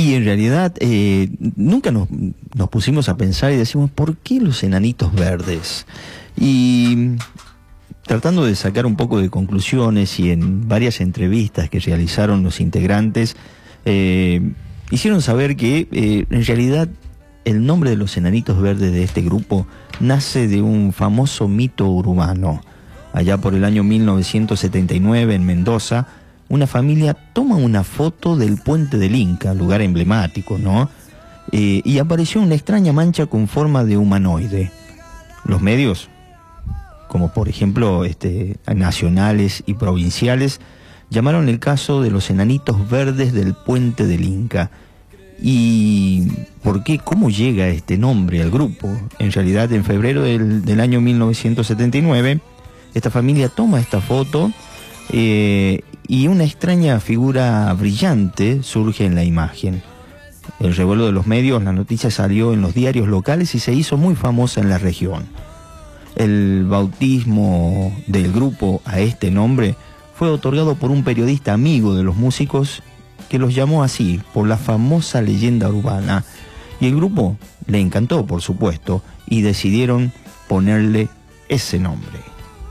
Y en realidad nunca nos pusimos a pensar y decimos, ¿por qué los enanitos verdes? Y tratando de sacar un poco de conclusiones, y en varias entrevistas que realizaron los integrantes, hicieron saber que en realidad el nombre de los enanitos verdes de este grupo nace de un famoso mito urbano. Allá por el año 1979 en Mendoza, una familia toma una foto del Puente del Inca, lugar emblemático, ¿no? Y apareció una extraña mancha con forma de humanoide. Los medios, como por ejemplo nacionales y provinciales, llamaron el caso de los enanitos verdes del Puente del Inca. ¿Y por qué? ¿Cómo llega este nombre al grupo? En realidad, en febrero del año 1979, esta familia toma esta foto y una extraña figura brillante surge en la imagen. El revuelo de los medios, la noticia salió en los diarios locales y se hizo muy famosa en la región. El bautismo del grupo a este nombre fue otorgado por un periodista amigo de los músicos que los llamó así, por la famosa leyenda urbana. Y el grupo le encantó, por supuesto, y decidieron ponerle ese nombre.